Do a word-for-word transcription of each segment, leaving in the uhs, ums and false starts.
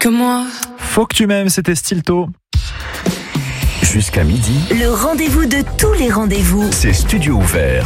que moi. Faut que tu m'aimes, c'était Stilto. Jusqu'à midi, le rendez-vous de tous les rendez-vous. C'est Studio Ouvert.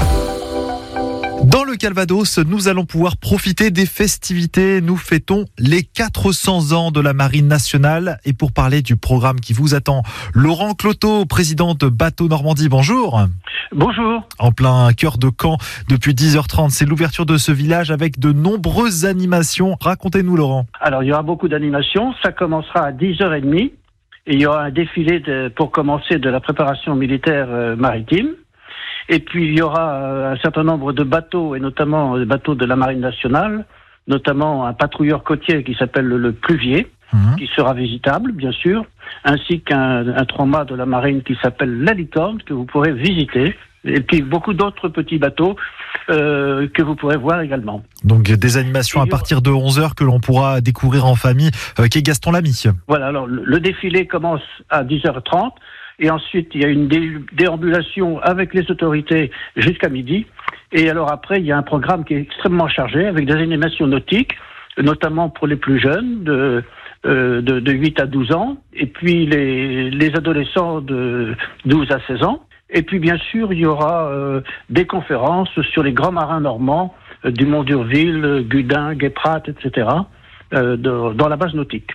Dans le Calvados, nous allons pouvoir profiter des festivités. Nous fêtons les quatre cents ans de la Marine nationale. Et pour parler du programme qui vous attend, Laurent Cloteau, président de Bateau Normandie, bonjour. Bonjour. En plein cœur de Caen, depuis dix heures trente, c'est l'ouverture de ce village avec de nombreuses animations. Racontez-nous, Laurent. Alors, il y aura beaucoup d'animations. Ça commencera à dix heures trente. Et il y aura un défilé de, pour commencer de la préparation militaire euh, maritime. Et puis, il y aura euh, un certain nombre de bateaux, et notamment des bateaux de la Marine nationale, notamment un patrouilleur côtier qui s'appelle le, le Pluvier, mmh. qui sera visitable, bien sûr, ainsi qu'un un trois-mâts de la Marine qui s'appelle la Licorne, que vous pourrez visiter, et puis beaucoup d'autres petits bateaux euh, que vous pourrez voir également. Donc des animations à partir de onze heures que l'on pourra découvrir en famille, euh, qu'est Gaston Lamy. Voilà, alors le, le défilé commence à dix heures trente, et ensuite il y a une dé- déambulation avec les autorités jusqu'à midi, et alors après il y a un programme qui est extrêmement chargé avec des animations nautiques, notamment pour les plus jeunes, de, euh, de, de huit à douze ans, et puis les, les adolescents de douze à seize ans. Et puis bien sûr, il y aura euh, des conférences sur les grands marins normands, euh, Dumont d'Urville, Gudin, Guéprat, et cetera, euh, de, dans la base nautique.